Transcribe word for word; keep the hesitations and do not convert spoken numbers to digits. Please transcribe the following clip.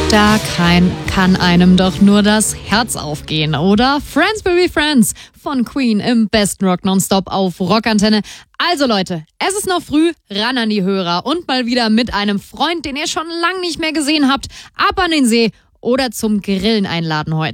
Da kein, kann einem doch nur das Herz aufgehen, oder? Friends will be friends von Queen im besten Rock Nonstop auf Rockantenne. Also Leute, es ist noch früh, ran an die Hörer und mal wieder mit einem Freund, den ihr schon lang nicht mehr gesehen habt, ab an den See oder zum Grillen einladen heute.